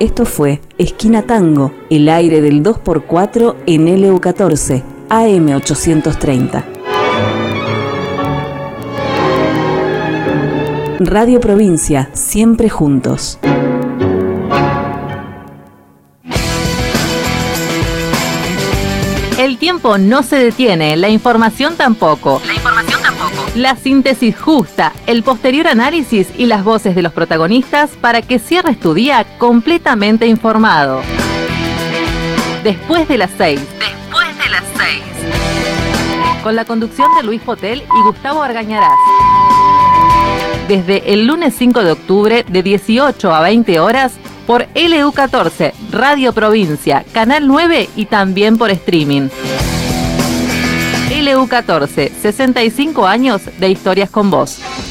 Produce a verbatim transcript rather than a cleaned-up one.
Esto fue Esquina Tango, el aire del dos por cuatro en L U catorce, A M ochocientos treinta. Radio Provincia, siempre juntos. El tiempo no se detiene, la información tampoco. La información tampoco. La síntesis justa, el posterior análisis y las voces de los protagonistas para que cierres tu día completamente informado. Después de las seis. Después de las seis. Con la conducción de Luis Potel y Gustavo Argañarás. Desde el lunes cinco de octubre de dieciocho a veinte horas por L U catorce, Radio Provincia, Canal nueve y también por streaming. L U catorce, sesenta y cinco años de historias con vos.